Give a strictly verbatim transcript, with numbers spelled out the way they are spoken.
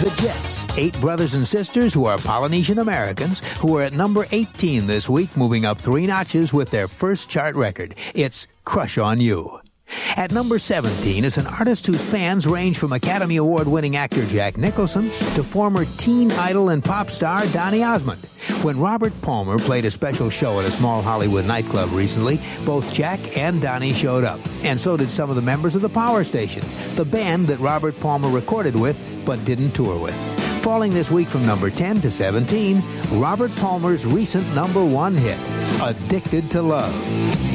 The Jets, eight brothers and sisters who are Polynesian Americans, who are at number eighteen this week, moving up three notches with their first chart record. It's Crush on You. At number seventeen is an artist whose fans range from Academy Award-winning actor Jack Nicholson to former teen idol and pop star Donny Osmond. When Robert Palmer played a special show at a small Hollywood nightclub recently, both Jack and Donny showed up, and so did some of the members of the Power Station, the band that Robert Palmer recorded with but didn't tour with. Falling this week from number ten to seventeen, Robert Palmer's recent number one hit, Addicted to Love.